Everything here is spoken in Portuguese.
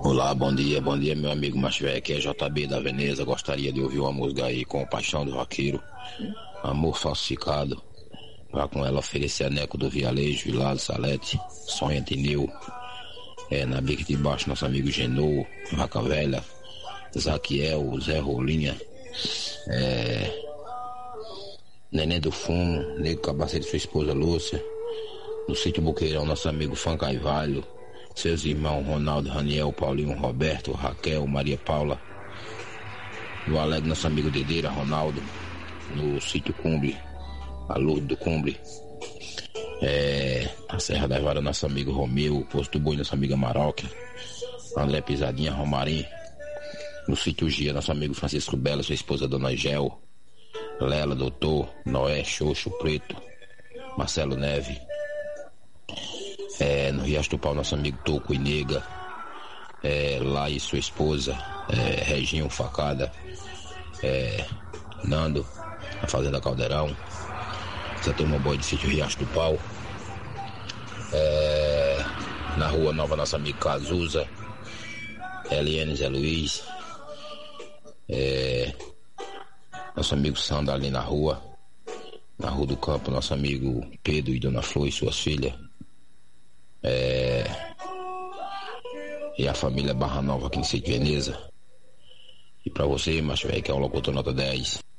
Olá, bom dia, meu amigo Macho Velho. Aqui é JB da Veneza. Gostaria de ouvir uma música aí com Paixão do Vaqueiro, Amor Falsificado. Pra com ela oferecer Aneco do Vialejo, Vilado, Salete, Sonha Tineu, na Bica de Baixo, nosso amigo Genô, Vaca Velha, Zaquiel, Zé Rolinha, Neném do Fumo, Nego Cabacete, sua esposa Lúcia, no Sítio Boqueirão, nosso amigo Fã Caivalho, seus irmãos Ronaldo, Raniel, Paulinho, Roberto, Raquel, Maria Paula, no Alegre, nosso amigo Dedeira, Ronaldo, no Sítio Cumbre, a Lourdes do Cumbre, a Serra da Vara, nosso amigo Romeu, Posto do Boi, nossa amiga Maroca, André Pisadinha, Romarim, no Sítio Gia, nosso amigo Francisco Bela, sua esposa Dona Gel, Lela, Doutor, Noé, Xoxo, Preto, Marcelo Neve, no Riacho do Pau, nosso amigo Toco e Nega, lá e sua esposa, Reginho Facada, Nando, na Fazenda Caldeirão, essa turma boa de Sítio Riacho do Pau, na Rua Nova, nosso amigo Cazuza, LN Zé Luiz, nosso amigo Sandra ali na Rua do Campo, nosso amigo Pedro e Dona Flor e suas filhas, e a família Barra Nova aqui em Sítio Veneza. E pra você, Macho Velho, que é o locutor nota 10.